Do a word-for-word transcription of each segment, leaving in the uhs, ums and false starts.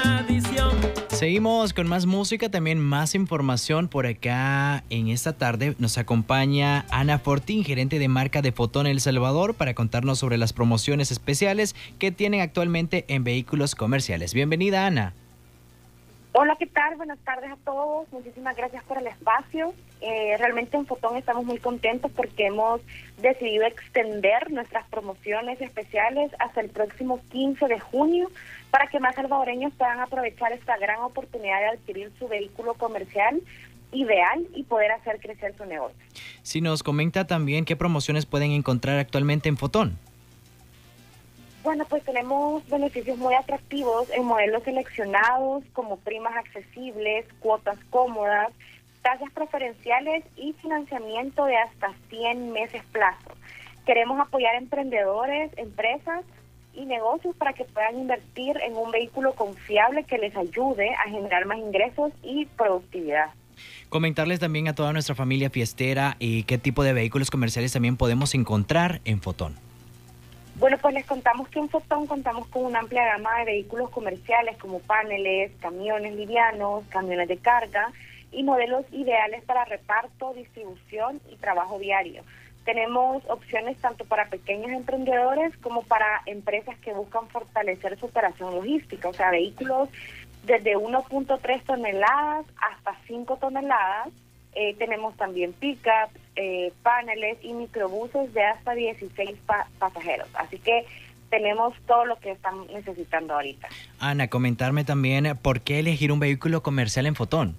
tradición. Seguimos con más música, también más información por acá. En esta tarde nos acompaña Ana Fortín, gerente de marca de Fotón El Salvador, para contarnos sobre las promociones especiales que tienen actualmente en vehículos comerciales. Bienvenida, Ana. Hola, ¿qué tal? Buenas tardes a todos. Muchísimas gracias por el espacio. Eh, realmente en Fotón estamos muy contentos porque hemos decidido extender nuestras promociones especiales hasta el próximo quince de junio para que más salvadoreños puedan aprovechar esta gran oportunidad de adquirir su vehículo comercial ideal y poder hacer crecer su negocio. Si nos comenta también qué promociones pueden encontrar actualmente en Fotón. Bueno, pues tenemos beneficios muy atractivos en modelos seleccionados como primas accesibles, cuotas cómodas, tasas preferenciales y financiamiento de hasta cien meses plazo. Queremos apoyar emprendedores, empresas y negocios para que puedan invertir en un vehículo confiable que les ayude a generar más ingresos y productividad. Comentarles también a toda nuestra familia fiestera y qué tipo de vehículos comerciales también podemos encontrar en Fotón. Bueno, pues les contamos que en Fotón contamos con una amplia gama de vehículos comerciales como paneles, camiones livianos, camiones de carga y modelos ideales para reparto, distribución y trabajo diario. Tenemos opciones tanto para pequeños emprendedores como para empresas que buscan fortalecer su operación logística, o sea, vehículos desde uno punto tres toneladas hasta cinco toneladas. Eh, tenemos también pickups, eh, paneles y microbuses de hasta dieciséis pa- pasajeros. Así que tenemos todo lo que están necesitando ahorita. Ana, comentarme también por qué elegir un vehículo comercial en Fotón.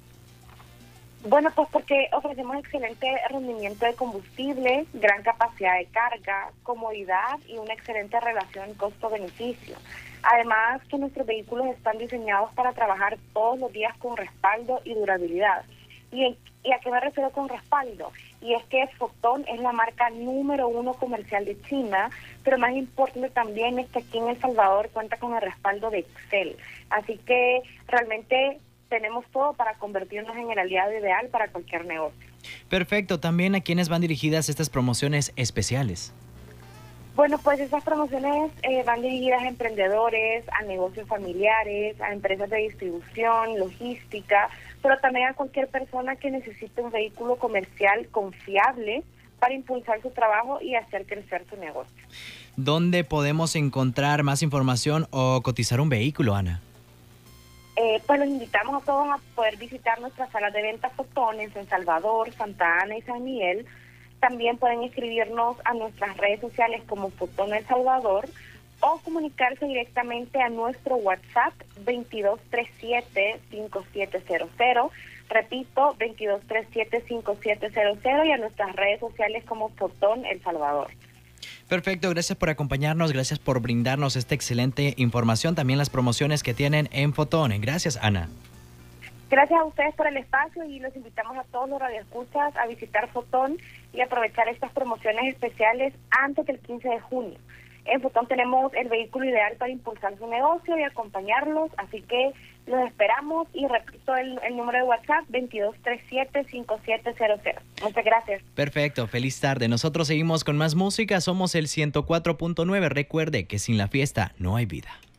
Bueno, pues porque ofrecemos excelente rendimiento de combustible, gran capacidad de carga, comodidad y una excelente relación costo-beneficio. Además que nuestros vehículos están diseñados para trabajar todos los días con respaldo y durabilidad. ¿Y, ¿Y a qué me refiero con respaldo? Y es que Fotón es la marca número uno comercial de China, pero más importante también es que aquí en El Salvador cuenta con el respaldo de Excel. Así que realmente tenemos todo para convertirnos en el aliado ideal para cualquier negocio. Perfecto. También, ¿a quiénes van dirigidas estas promociones especiales? Bueno, pues esas promociones eh, van dirigidas a emprendedores, a negocios familiares, a empresas de distribución, logística, pero también a cualquier persona que necesite un vehículo comercial confiable para impulsar su trabajo y hacer crecer su negocio. ¿Dónde podemos encontrar más información o cotizar un vehículo, Ana? Eh, pues los invitamos a todos a poder visitar nuestras salas de venta Fotón en San Salvador, Santa Ana y San Miguel. También pueden escribirnos a nuestras redes sociales como Fotón El Salvador o comunicarse directamente a nuestro WhatsApp veintidós treinta y siete, cincuenta y siete cero cero. Repito, veintidós treinta y siete, cincuenta y siete cero cero y a nuestras redes sociales como Fotón El Salvador. Perfecto, gracias por acompañarnos, gracias por brindarnos esta excelente información, también las promociones que tienen en Fotón. Gracias, Ana. Gracias a ustedes por el espacio y los invitamos a todos los radioescuchas a visitar Fotón y aprovechar estas promociones especiales antes del quince de junio. En Fotón tenemos el vehículo ideal para impulsar su negocio y acompañarlos, así que los esperamos y repito el, el número de WhatsApp veintidós treinta y siete, cincuenta y siete cero cero. Muchas gracias. Perfecto, feliz tarde. Nosotros seguimos con más música, somos el ciento cuatro punto nueve. Recuerde que sin la fiesta no hay vida.